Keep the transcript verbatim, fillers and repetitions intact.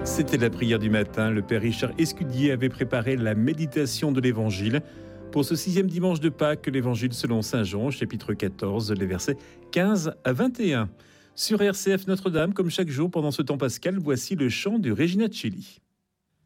C'était la prière du matin. Le Père Richard Escudier avait préparé la méditation de l'Évangile. Pour ce sixième dimanche de Pâques, l'Évangile selon saint Jean, chapitre quatorze, les versets quinze à vingt et un. Sur R C F Notre-Dame, comme chaque jour pendant ce temps pascal, voici le chant du Regina Coeli.